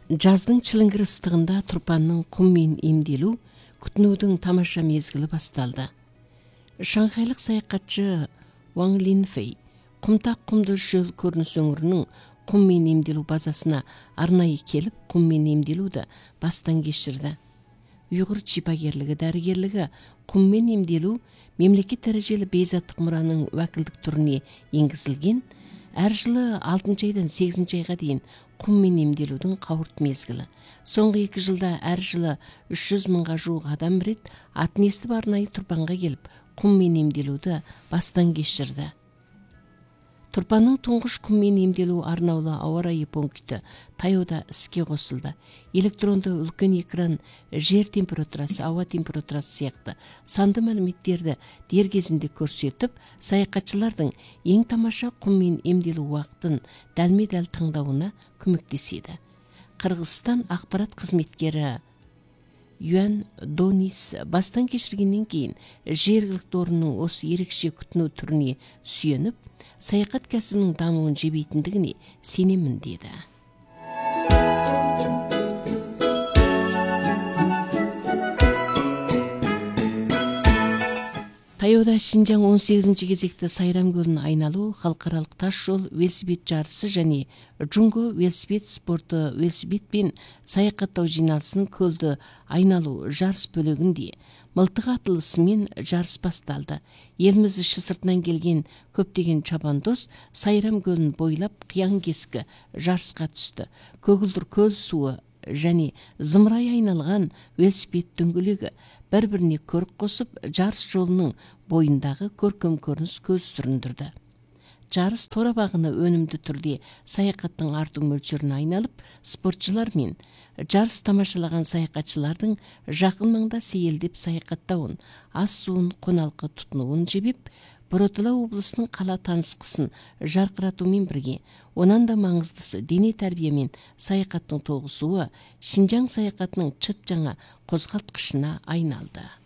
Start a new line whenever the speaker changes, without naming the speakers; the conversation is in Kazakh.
Жаздың чылыңгыр ыстығында Турпанның құммен емделу күтінудің тамаша мезгілі басталды. Шанхайлық саяхатшы Ван Линфей құмтақ құмды шөл көрініс өңірінің құммен емделу базасына арнайы келіп, құммен емделуді бастан кешірді. Ұйғыр шипагерлігі дәрігерлігі құммен емделу мемлекет дәрежелі бейзаттық мұраның уәкілдік түріне енгізілген. Әр жылы 6 айдан 8 айға дейін құммен емделудің қауырт мезгілі. Соңғы 2 жылда әр жылы 300 мыңға жуық адам рет атын естіп арнайы Турпанға келіп, құммен емделуді бастан кешірді. Турпанның тұңғыш құммен емделу арнаулы ауа райы пункті таяуда іске қосылды. Электронды үлкен экран жер температурасы, ауа температурасы сияқты санды мәліметтерді дер кезінде көрсетіп, саяхатшылардың ең тамаша құммен емделу уақытын дәлме-дәл таңдауына көмектеседі. Қырғызстан ақпарат қызметкері Юан Донис бастан кешіргеннен кейін жергілікті орынның осы ерекше күтіну түріне сүйеніп, саяхат кәсібінің дамуын жебейтіндігіне сенемін деді. Таяуда Шинжаң 18 кезекті Сайрам көлін айналу халықаралық тас жол велосипед жарысы және Джунго велосипед спорты велосипед пен саяхаттау жиналысының көлді айналу жарыс бөлігінде мылтық атылысымен жарыс басталды. Еліміз іші сыртынан келген көптеген чабандос Сайрам көлін бойлап қиян-кескі жарысқа түсті. Көгілдір көл суы және зымырай айналған велосипед дөңгелегі бір-біріне көрік қосып, жарыс жолының бойындағы көркем көрініс көз түріндірді. Жарыс торабағыны өнімді түрде саяхаттың арту мөлшерін айналып, спортшылар мен жарыс тамашалаған саяхатшылардың жақын маңда сейілдеп саяхаттауын, ас суын қоналқы тұтынуын жебеп, Бородала облысының қала танысқысын жарқыратумен бірге, онан да маңыздысы дене тәрбие мен саяхаттың тоғысуы Шинжаң саяхатының чыт жаңа қозғалтқышына айналды.